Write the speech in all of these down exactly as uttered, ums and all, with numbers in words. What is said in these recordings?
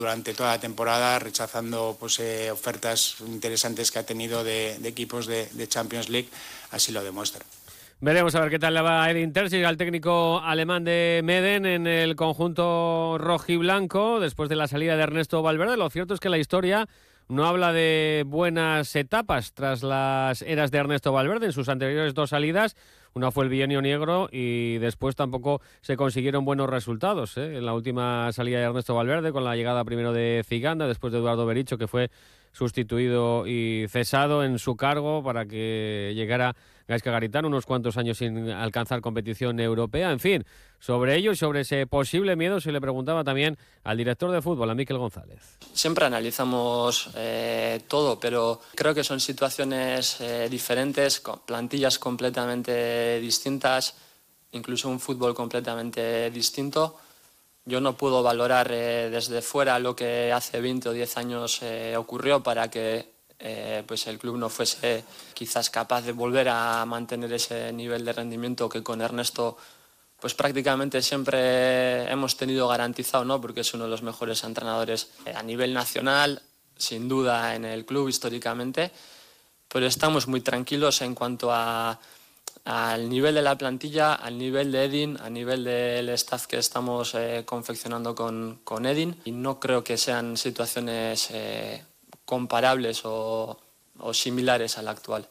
durante toda la temporada, rechazando pues, eh, ofertas interesantes que ha tenido de, de equipos de, de Champions League, así lo demuestra. Veremos a ver qué tal le va a Edin Terzic, al técnico alemán de Meeden en el conjunto rojiblanco después de la salida de Ernesto Valverde. Lo cierto es que la historia no habla de buenas etapas tras las eras de Ernesto Valverde en sus anteriores dos salidas. Una fue el bienio negro y después tampoco se consiguieron buenos resultados, ¿eh? En la última salida de Ernesto Valverde, con la llegada primero de Ziganda, después de Eduardo Bericho, que fue sustituido y cesado en su cargo para que llegara Gaizka Garitano, unos cuantos años sin alcanzar competición europea. En fin, sobre ello y sobre ese posible miedo se le preguntaba también al director de fútbol, a Mikel González. Siempre analizamos eh, todo, pero creo que son situaciones eh, diferentes, con plantillas completamente distintas, incluso un fútbol completamente distinto. Yo no puedo valorar eh, desde fuera lo que hace veinte o diez años eh, ocurrió para que eh, pues el club no fuese quizás capaz de volver a mantener ese nivel de rendimiento que con Ernesto pues prácticamente siempre hemos tenido garantizado, ¿no? Porque es uno de los mejores entrenadores a nivel nacional, sin duda en el club históricamente, pero estamos muy tranquilos en cuanto a al nivel de la plantilla, al nivel de Edin, a nivel del staff que estamos eh, confeccionando con, con Edin, y no creo que sean situaciones eh, comparables o, o similares a la actual.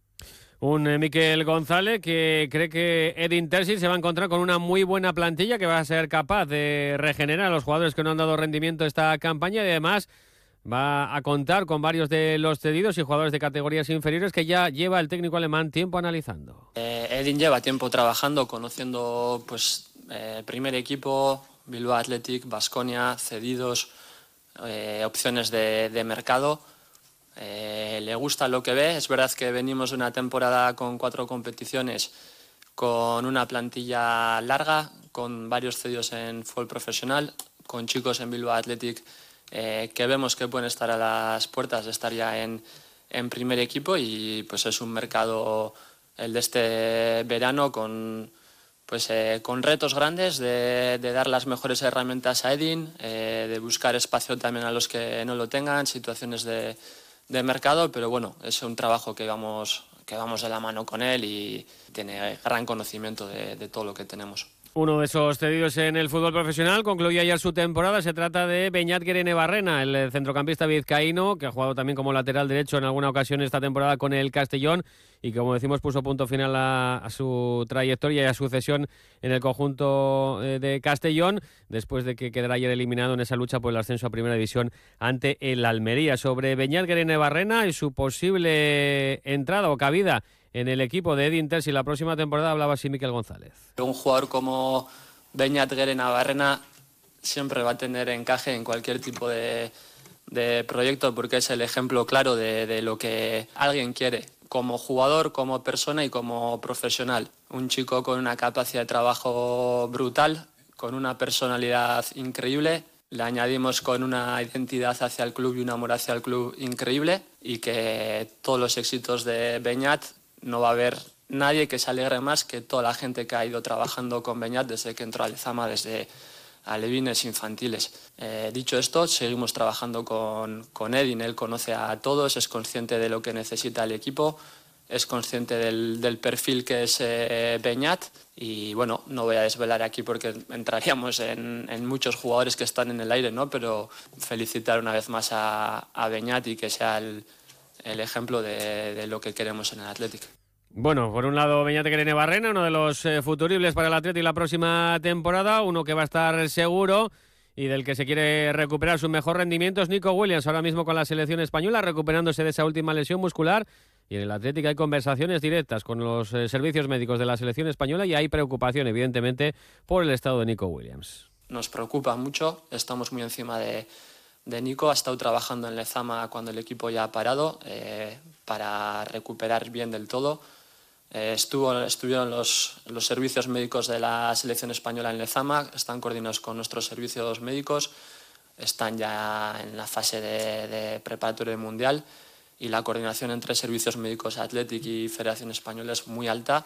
Un eh, Mikel González que cree que Edin Terzic se va a encontrar con una muy buena plantilla que va a ser capaz de regenerar a los jugadores que no han dado rendimiento esta campaña y además va a contar con varios de los cedidos y jugadores de categorías inferiores que ya lleva el técnico alemán tiempo analizando. Eh, Edin lleva tiempo trabajando, conociendo pues eh, primer equipo, Bilbao Athletic, Baskonia, cedidos, eh, opciones de, de mercado. Eh, le gusta lo que ve. Es verdad que venimos de una temporada con cuatro competiciones, con una plantilla larga, con varios cedidos en fútbol profesional, con chicos en Bilbao Athletic eh, que vemos que pueden estar a las puertas de estar ya en, en primer equipo, y pues es un mercado, el de este verano, con pues eh, con retos grandes de, de dar las mejores herramientas a Edin, eh, de buscar espacio también a los que no lo tengan, situaciones de de mercado, pero bueno, es un trabajo que vamos, que vamos de la mano con él y tiene gran conocimiento de, de todo lo que tenemos. Uno de esos cedidos en el fútbol profesional concluye ayer su temporada. Se trata de Beñat Guerenebarrena, el centrocampista vizcaíno, que ha jugado también como lateral derecho en alguna ocasión esta temporada con el Castellón y que, como decimos, puso punto final a, a su trayectoria y a su cesión en el conjunto de Castellón, después de que quedara ayer eliminado en esa lucha por el ascenso a Primera División ante el Almería. Sobre Beñat Guerenebarrena y su posible entrada o cabida en el equipo de Edin Terzic la próxima temporada hablaba así Mikel González. Un jugador como Beñat Guerenebarrena siempre va a tener encaje en cualquier tipo de, de proyecto, porque es el ejemplo claro de, de lo que alguien quiere como jugador, como persona y como profesional. Un chico con una capacidad de trabajo brutal, con una personalidad increíble. Le añadimos con una identidad hacia el club y un amor hacia el club increíble, y que todos los éxitos de Beñat, no va a haber nadie que se alegre más que toda la gente que ha ido trabajando con Beñat desde que entró a Lezama, desde alevines infantiles. Eh, dicho esto, seguimos trabajando con, con Edin. Él conoce a todos, es consciente de lo que necesita el equipo, es consciente del, del perfil que es eh, Beñat, y bueno, no voy a desvelar aquí porque entraríamos en, en muchos jugadores que están en el aire, ¿no? Pero felicitar una vez más a, a Beñat y que sea el el ejemplo de, de lo que queremos en el Athletic. Bueno, por un lado Beñat Guerenebarrena, uno de los eh, futuribles para el Athletic la próxima temporada, uno que va a estar seguro y del que se quiere recuperar su mejor rendimiento es Nico Williams, ahora mismo con la selección española, recuperándose de esa última lesión muscular, y en el Athletic hay conversaciones directas con los eh, servicios médicos de la selección española y hay preocupación, evidentemente, por el estado de Nico Williams. Nos preocupa mucho, estamos muy encima de de Nico. Ha estado trabajando en Lezama cuando el equipo ya ha parado, eh, para recuperar bien del todo. Eh, estuvo, estuvieron los, los servicios médicos de la selección española en Lezama, están coordinados con nuestros servicios médicos, están ya en la fase de, de preparatoria del Mundial, y la coordinación entre servicios médicos Athletic y Federación Española es muy alta.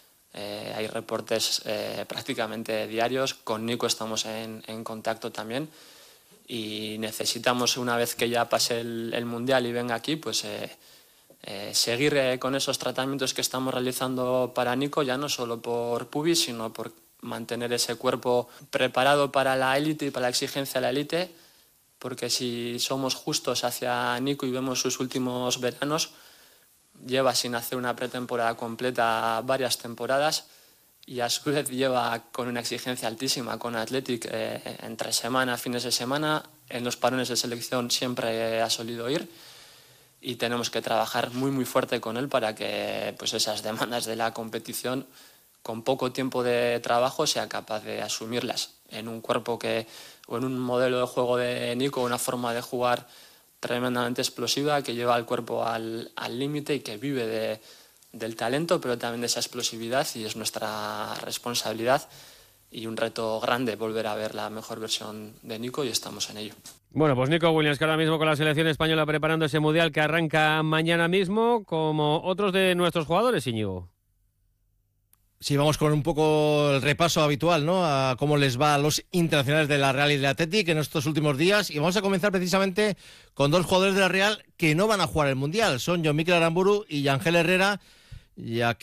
Eh, hay reportes eh, prácticamente diarios. Con Nico estamos en, en contacto también. y necesitamos, una vez que ya pase el, el Mundial y venga aquí, pues eh, eh, seguir eh, con esos tratamientos que estamos realizando para Nico, ya no solo por pubis, sino por mantener ese cuerpo preparado para la élite y para la exigencia de la élite, porque si somos justos hacia Nico y vemos sus últimos veranos, lleva sin hacer una pretemporada completa varias temporadas y a su vez lleva con una exigencia altísima con Athletic eh, entre semana, fines de semana, en los parones de selección siempre ha solido ir y tenemos que trabajar muy muy fuerte con él para que pues, esas demandas de la competición con poco tiempo de trabajo sea capaz de asumirlas en un cuerpo que o en un modelo de juego de Nico, una forma de jugar tremendamente explosiva que lleva al cuerpo al límite y que vive de, del talento, pero también de esa explosividad, y es nuestra responsabilidad y un reto grande volver a ver la mejor versión de Nico y estamos en ello. Bueno, pues Nico Williams, que ahora mismo con la selección española preparando ese mundial que arranca mañana mismo, como otros de nuestros jugadores, Íñigo. Sí, vamos con un poco el repaso habitual, ¿no? A cómo les va a los internacionales de la Real y del Athletic en estos últimos días. Y vamos a comenzar precisamente con dos jugadores de la Real que no van a jugar el Mundial. Son Jon Mikel Aramburu y Ángel Herrera, ya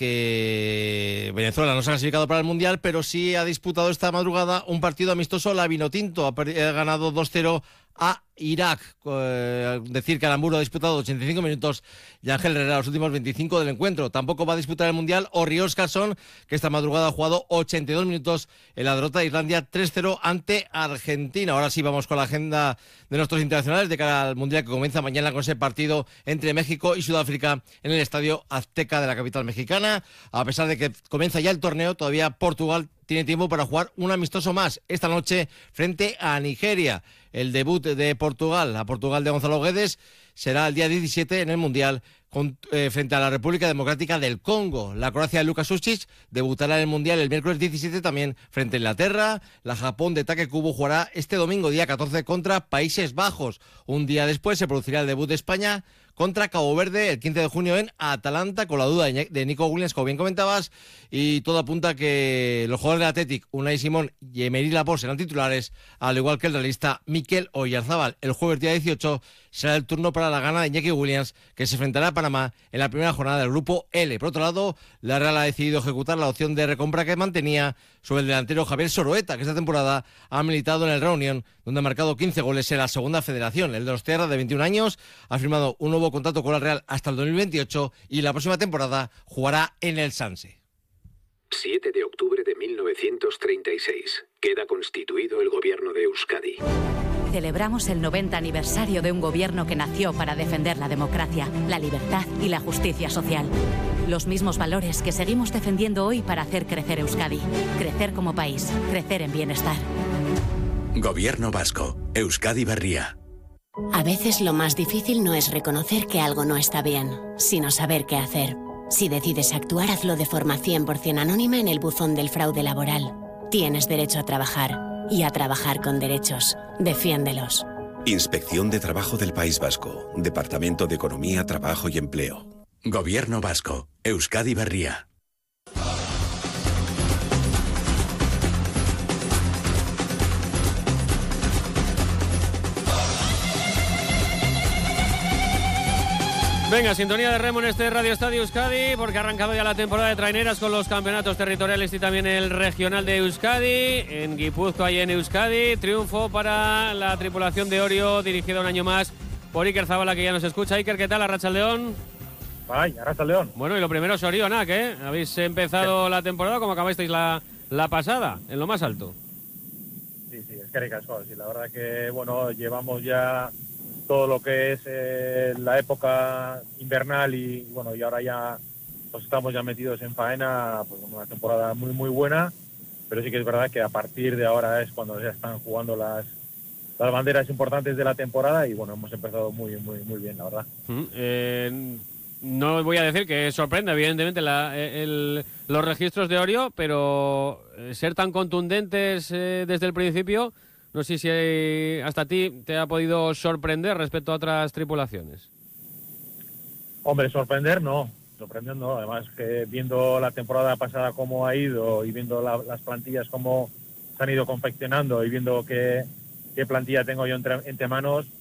que Venezuela no se ha clasificado para el Mundial, pero sí ha disputado esta madrugada un partido amistoso. La Vinotinto ha, ha ganado dos cero a Irak. Eh, decir que Aramburu ha disputado ochenta y cinco minutos y Ángel Herrera los últimos veinticinco del encuentro. Tampoco va a disputar el Mundial Orri Óskarsson, que esta madrugada ha jugado ochenta y dos minutos en la derrota de Islandia tres cero ante Argentina. Ahora sí vamos con la agenda de nuestros internacionales de cara al Mundial que comienza mañana con ese partido entre México y Sudáfrica en el Estadio Azteca de la capital mexicana. A pesar de que comienza ya el torneo, todavía Portugal tiene tiempo para jugar un amistoso más esta noche frente a Nigeria. El debut de Portugal, a Portugal de Gonzalo Guedes, será el día diecisiete en el Mundial con, eh, frente a la República Democrática del Congo. La Croacia de Luka Sučić debutará en el Mundial el miércoles diecisiete también frente a Inglaterra. La Japón de Take Kubo jugará este domingo, día catorce, contra Países Bajos. Un día después se producirá el debut de España contra Cabo Verde el quince de junio en Atalanta, con la duda de Nico Williams, como bien comentabas, y todo apunta a que los jugadores del Athletic, Unai Simón y Emery Laporte, serán titulares, al igual que el realista Mikel Oyarzabal. El jueves día dieciocho será el turno para la gana de Iñaki Williams, que se enfrentará a Panamá en la primera jornada del Grupo L. Por otro lado, la Real ha decidido ejecutar la opción de recompra que mantenía sobre el delantero Javier Soroeta, que esta temporada ha militado en el Reunión, donde ha marcado quince goles en la segunda federación. El de los Tierra, de veintiún años, ha firmado un nuevo contrato con la Real hasta el dos mil veintiocho y la próxima temporada jugará en el Sanse. siete de octubre de mil novecientos treinta y seis. Queda constituido el gobierno de Euskadi. Celebramos el noventa aniversario de un gobierno que nació para defender la democracia, la libertad y la justicia social. Los mismos valores que seguimos defendiendo hoy para hacer crecer Euskadi. Crecer como país, crecer en bienestar. Gobierno vasco, Euskadi Berria. A veces lo más difícil no es reconocer que algo no está bien, sino saber qué hacer. Si decides actuar, hazlo de forma cien por ciento anónima en el buzón del fraude laboral. Tienes derecho a trabajar y a trabajar con derechos. Defiéndelos. Inspección de Trabajo del País Vasco. Departamento de Economía, Trabajo y Empleo. Gobierno vasco, Euskadi Berria. Venga, sintonía de remo en este Radio Estadio Euskadi, porque ha arrancado ya la temporada de traineras con los campeonatos territoriales y también el regional de Euskadi. En Guipúzcoa y en Euskadi, triunfo para la tripulación de Orio, dirigida un año más por Iker Zabala, que ya nos escucha. Iker, ¿qué tal? Arratsaldeon. Ay, Arratsaldeon. Bueno, y lo primero, Sorionak, ¿eh? Habéis empezado sí. la temporada como acabasteis la, la pasada, en lo más alto. Sí, sí, es que casual. Sí, la verdad que, bueno, llevamos ya todo lo que es eh, la época invernal y bueno, y ahora ya pues estamos ya metidos en faena, pues una temporada muy muy buena, pero sí que es verdad que a partir de ahora es cuando ya están jugando las las banderas importantes de la temporada y bueno, hemos empezado muy muy muy bien, la verdad. Mm, eh, no voy a decir que sorprenda evidentemente la, el, los registros de Orio, pero ser tan contundentes eh, desde el principio, no sé si hasta a ti te ha podido sorprender respecto a otras tripulaciones. Hombre, sorprender no, sorprender no. Además que viendo la temporada pasada cómo ha ido y viendo la, las plantillas cómo se han ido confeccionando y viendo que qué plantilla tengo yo entre, entre manos,